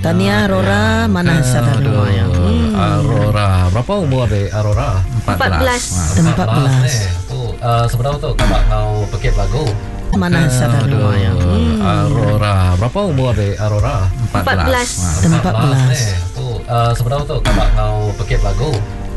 Tania Aurora mana sadar lumayan. Aurora, berapa umur dek Aurora? 14. 14. Tu seberapa tu kakak ngau pekit lagu? Mana sadar lumayan. Aurora, berapa umur dek Aurora? 14. 14. Tu seberapa tu kakak ngau pekit lagu?